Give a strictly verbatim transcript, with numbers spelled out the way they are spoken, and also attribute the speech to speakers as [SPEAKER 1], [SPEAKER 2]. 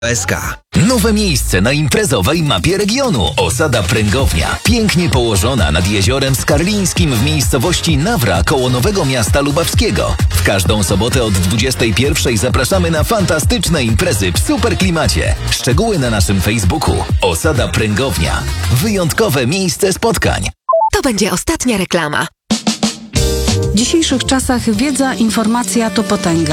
[SPEAKER 1] S K.
[SPEAKER 2] Nowe miejsce na imprezowej mapie regionu. Osada Pręgownia. Pięknie położona nad jeziorem Skarlińskim w miejscowości Nawra koło Nowego Miasta Lubawskiego. W każdą sobotę od dwudziestej pierwszej zapraszamy na fantastyczne imprezy w super klimacie. Szczegóły na naszym Facebooku. Osada Pręgownia. Wyjątkowe miejsce spotkań.
[SPEAKER 3] To będzie ostatnia reklama.
[SPEAKER 4] W dzisiejszych czasach wiedza, informacja to potęga.